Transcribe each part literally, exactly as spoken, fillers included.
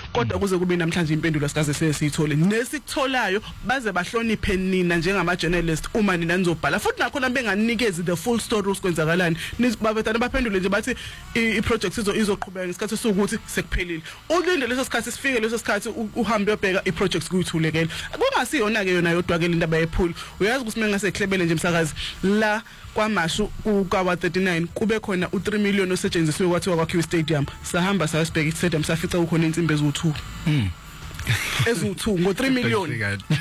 kodwa kuze kube namhlanje impendulo sikaze sesithole nesikutholayo baze bahloniphe nina njengama journalist uma nina nizobhala futhi nakhona benganikezi the full story ukwenzakalani nizibabethana baphendule nje bathi i project izo izoqhubeka ngesikhathi sokuthi sekuphelile ulinde leso sikhathi sifike leso sikhathi uhambe uyobheka i project kuyithulekela kungasiyona ke yona yodwa ke indaba yepool uyazi ukuthi mengase klebele nje umsakazi la kwamashu kukawa thirty-nine kube khona u three million osetshenziswe kwathiwa kwakhiwa stadium sahamba sayosibheka stadium safica ukhona insimbi eziwu-two mm eziwu-two ngo three million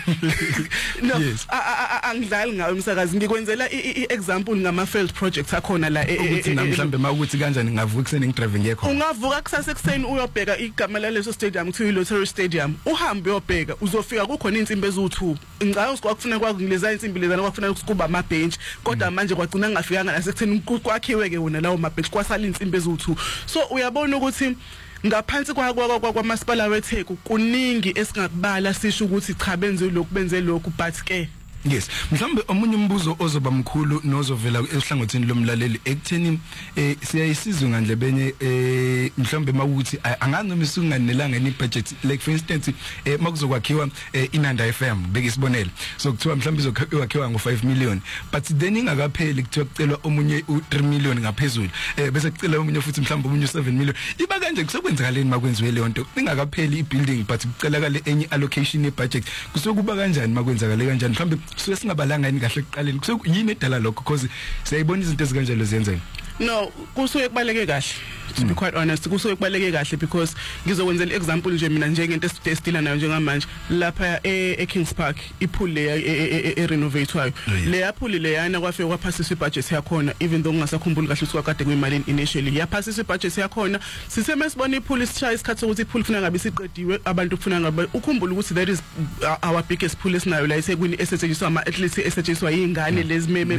no angidlali ngayo umsakazi ngikwenzela i-example ngama failed projects akhona la ukuthi namhlanje mawukuthi kanjani ngavuka kuseni ngidrive ngekho ungavuka kusasa ekseni uyobheka igama laleso stadium kuthiwa i-Lottery Stadium uhambe uyobheka uzofika kukhona insimbi eziwu-two ngicela kwakufuna kwakungileza insimbi lezana kwakufuna ukuba ama bench kodwa manje kwagcina ngafikanga nasekutheni kwakhiwe ke wona lawo ma bench kwasala insimbi eziwu-two so uyabona ukuthi ngaphansi kwa kwamasipala weTheku kuningi esingakubala sisho ukuthi cha benze lokhu benze lokhu but ke yes mhlambe omunye umbuzo ozoba mkhulu nozovela ehlangothini lomlaleli ekutheni eh siyayisizwe ngandlebenye eh mhlambe mawukuthi angazi noma isunganelanga ni budget like for instance eh makuzokwakhiwa iNanda F M bekisibonela so kuthiwa mhlambe izokwakhiwa ngo five million but then ingakapheli kuthiwa kucelwa omunye u three million ngaphezulu eh bese kucelwa omunye futhi mhlambe omunye seven million iba kanje kusekwenzakaleni makwenziwe le nto ingakapheli ibuilding but kucelakala enye allocation ye budget kusokuba kanjani makwenzakala kanjani mhlambe so singabalanga ini kahle ekuqaleni yini edala lokho because siyayibona izinto ezikanjalo ziyenzeka no kusuke kubaleke kahle to be quite honest kusuke kubaleke kahle because ngizokwenzela example nje mina njengento esitestila nayo njengamanje lapha e Kings Park ipool le e renovatewayo le pool le yana kwafika kwaphasiswa ibudget yakhona even though ngingasakhumbuli kahle ukuthi kwakade kuyimali initially yaphasiswa ibudget yakhona siseme sibona ipool isishaya isikhathi sokuthi ipool kufuna ngabe siqediwe abantu kufuna ngabe ukhumbula ukuthi that is our biggest pool esinayo la esekwini esetshenziswa ama athletes esetshenziswa izingane lezi meme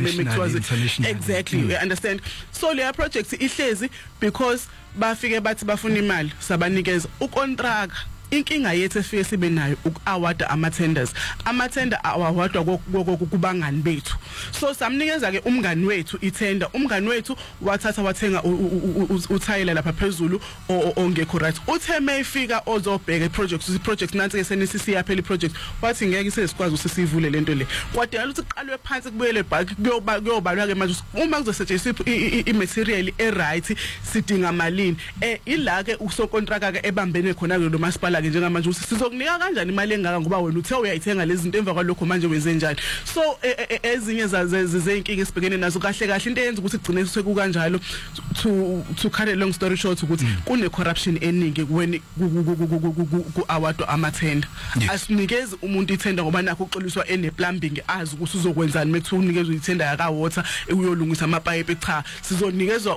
exactly you understand so le project ihlezi because bafike bathi bafuna imali sabanikeza ukontraka inkinga yethu efike sibe nayo ukuaward ama tenders ama tender awawadwa kubangani bethu so samnikeza ke umngani wethu itender umngani wethu wathatha wathenga uthayela lapha phezulu ongekho right uthe mayifika ozobheka iproject i project nansi ke senisisi yaphela iproject wathi ngeke sesikwazi usisivule lento le kwadela ukuthi kuqalwe phansi kubuyele back kuyobalwa ke manje uma kuzosetshenziswa i-material e-right sidinga malini eh ila ke usokontraka ke ebambene khona lo masipala ke njengamanje ukuthi sizokunika kanjani imali engaka ngoba wena uthe uyayithenga lezi zinto emva kwalokho manje wenze njani so ezinye zezeinkinga esibhekene nazo kahle kahle into eyenza ukuthi igcine sekukanjalo to to cut a long story short ukuthi kune corruption eningi kweni ku award ama tender asinikeze umuntu itender ngoba nakho uxoliswa ene plumbing azi ukuthi uzokwenzani mekuthiwa unikezwe itender yaka water uyolungisa amapipe cha sizonikezwa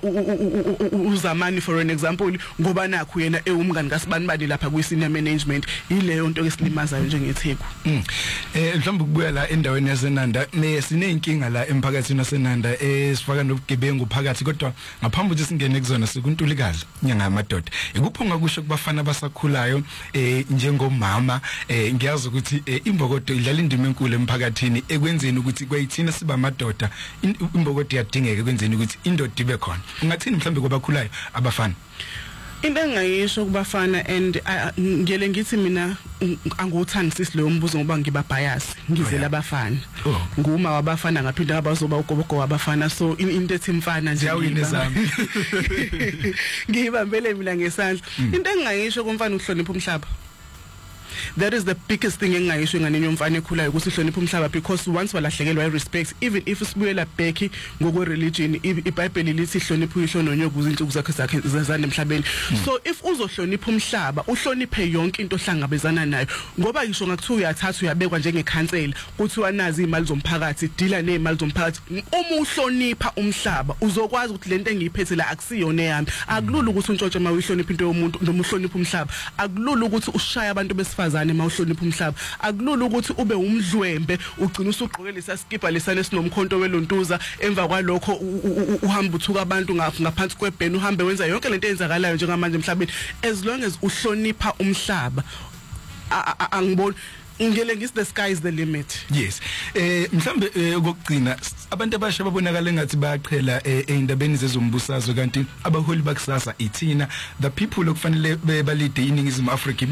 uzamani for an example ngoba nakho yena ewumngani kaSibani bani lapha kwisenior management ileyo nto esilimazayo njengeTheku eh mhlawumbe kubuya la endaweni yaseNanda sineyinkinga la emphakathini waseNanda esifaka nobugebengu phakathi kodwa ngaphambi ukuthi singene kuzona sikuntulikazi inyanga yamadoda ikuphunga kusho kubafana abasakhulayo eh njengomama eh ngiyazi ukuthi imbokodo idlala indima enkulu emphakathini ekwenzeni ukuthi kwayithina siba amadoda imbokodo iyadingeka ekwenzeni ukuthi indoda ibe khona ungathini mhlawumbe kwabakhulayo abafana into engayisho kubafana and ngiyele ngithi mina anguthandisisi lo mbuzo ngoba ngiba bias ngizela abafana nguma wabafana ngaphinda abazoba ugobogo wabafana so into ethi mfana nje awinezami ngibambele mina ngesandla into engayisho kumfana ukuhlonipha umhlaba that is the biggest thing engayisho ngane yomfana ekhulayo ukuthi ihlonipha umhlaba because once walahlekelwa irespect even if sibuyela back ngokwe religion iBhayibheli lithi ihlonipha uyihlononyoka izinsuku zakhe zakhe zezana emhlabeni so if uzohlonipha umhlaba uhloniphe yonke into ohlangabezana nayo ngoba ngisho ngakuthiwa uyathatha uyabekwa njengekhansela kuthiwa nazi imali zomphakathi deala nezimali zomphakathi uma uhlonipha umhlaba uzokwazi ukuthi lento engiyiphethe la akusiyona yami akulula ukuthi untshontshe uma uyihlonipha into yomuntu noma uhlonipha umhlaba akulula ukuthi ushaya abantu besifazane mawuhlonipha umhlaba akulula ukuthi ube umdlwembe ugcina usugqoke lesaskipa lesane esinomkhonto welontuza emva kwalokho uhamba uthuka abantu ngaphansi kwebheni uhambe wenza yonke lento eyenzakalayo njengamanje emhlabeni as long as uhlonipha umhlaba angiboni ngele ngisi the sky is the limit yes eh mhlambe ukugcina abantu abasha babonakala engathi bayaqhela eindabeni zezombusazwe kanti abaholi bakusasa ithina the people okufanele balide iningizimu Africa